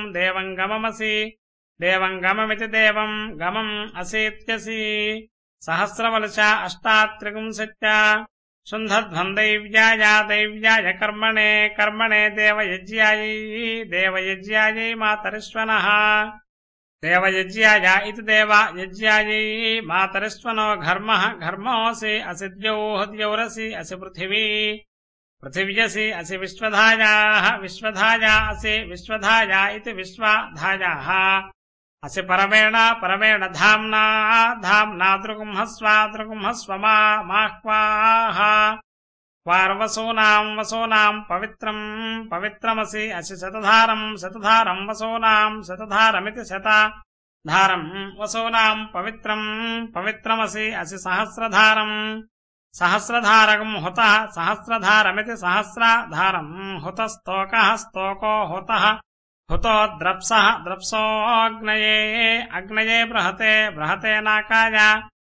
देवं गममसि देवं गममिति देवं गमम् असीत्यसि सहस्रवलशा अष्टात्रिपुंसत्या शुन्धध्वन्दैव्याय दैव्याय कर्मणे कर्मणे देवयज्ञायै देवयज्ञायै मातरिष्वनः देवयज्ञाय इति देवयज्ञायै मातरिष्वनो घर्मः घर्मोऽसि असि द्यौः द्यौरसि असि पृथिवी पृथिव्यसि असि विश्वधायाः विश्वधाया असि विश्वधाया इति विश्वधायाः असि परमेण परमेण धाम्ना धाम्ना दृगुंहस्व माह्वाः वार्वसूनां वसूनां पवित्रं पवित्रमसि असि शतधारं शतधारं वसूनां शतधारमिति शतधारं वसूनां पवित्रं पवित्रमसि असि सहस्रधारं सहस्रधारकं हुतः सहस्रधारमिति सहस्रधारं हुतस्तोकः स्तोको हुतः हुतो द्रप्सः द्रप्सोऽग्नये अग्नये बृहते बृहते नाकाय